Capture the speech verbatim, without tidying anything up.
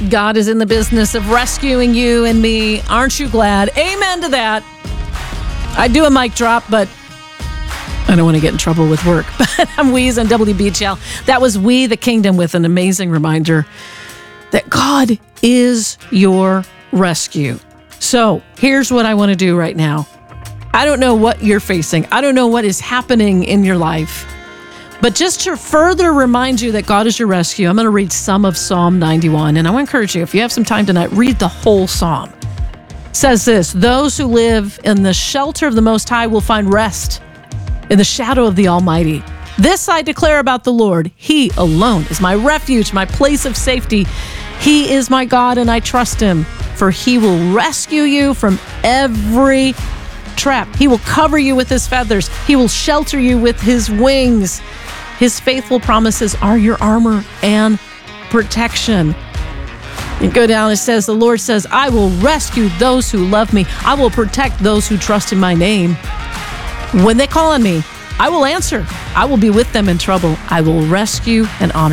God is in the business of rescuing you and me. Aren't you glad? Amen to that. I do a mic drop, but I don't want to get in trouble with work. But I'm Weeze on W B H L. That was We the Kingdom with an amazing reminder that God is your rescue. So here's what I want to do right now. I don't know what you're facing. I don't know what is happening in your life. But just to further remind you that God is your rescue, I'm going to read some of Psalm ninety-one. And I want to encourage you, if you have some time tonight, read the whole psalm. It says this: those who live in the shelter of the Most High will find rest in the shadow of the Almighty. This I declare about the Lord. He alone is my refuge, my place of safety. He is my God, and I trust him, for he will rescue you from every trap. He will cover you with his feathers. He will shelter you with his wings. His faithful promises are your armor and protection. You go down, it says, the Lord says, I will rescue those who love me. I will protect those who trust in my name. When they call on me, I will answer. I will be with them in trouble. I will rescue and honor